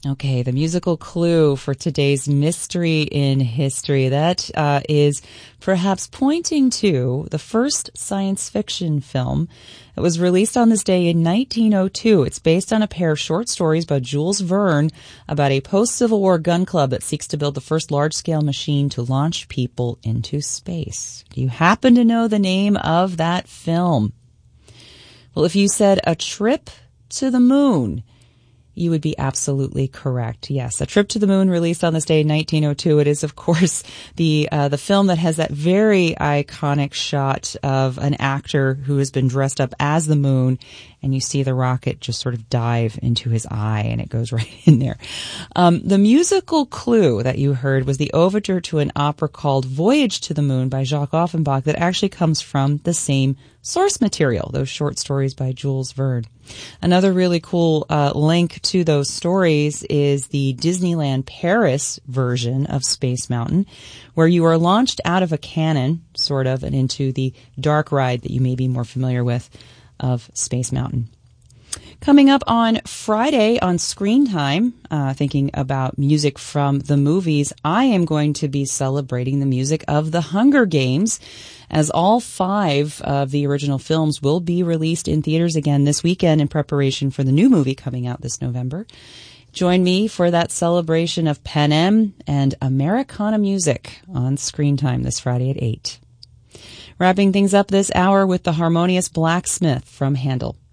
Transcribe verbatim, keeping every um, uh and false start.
Okay, the musical clue for today's Mystery in History, that uh, is perhaps pointing to the first science fiction film that was released on this day in nineteen oh two. It's based on a pair of short stories by Jules Verne about a post-Civil War gun club that seeks to build the first large-scale machine to launch people into space. Do you happen to know the name of that film? Well, if you said A Trip to the Moon, you would be absolutely correct. Yes, A Trip to the Moon, released on this day in nineteen oh two. It is, of course, the uh, the film that has that very iconic shot of an actor who has been dressed up as the moon, and you see the rocket just sort of dive into his eye, and it goes right in there. Um, the musical clue that you heard was the overture to an opera called Voyage to the Moon by Jacques Offenbach that actually comes from the same source material, those short stories by Jules Verne. Another really cool uh, link to those stories is the Disneyland Paris version of Space Mountain, where you are launched out of a cannon, sort of, and into the dark ride that you may be more familiar with of Space Mountain. Coming up on Friday on Screen Time, uh, thinking about music from the movies, I am going to be celebrating the music of The Hunger Games, as all five of the original films will be released in theaters again this weekend in preparation for the new movie coming out this November. Join me for that celebration of Panem and Americana music on Screen Time this Friday at eight. Wrapping things up this hour with the harmonious Blacksmith from Handel.